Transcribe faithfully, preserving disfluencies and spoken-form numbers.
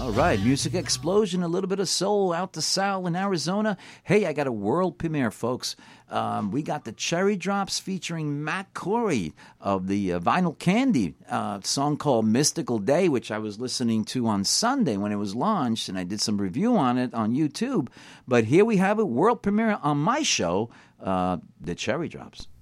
All right, music explosion, a little bit of soul out to Sal in Arizona. Hey, I got a world premiere, folks. Um, we got the Cherry Drops featuring Matt Corey of the uh, Vinyl Candy uh, song called Mystical Day, which I was listening to on Sunday when it was launched, and I did some review on it on YouTube. But here we have it, world premiere on my show, uh, the Cherry Drops.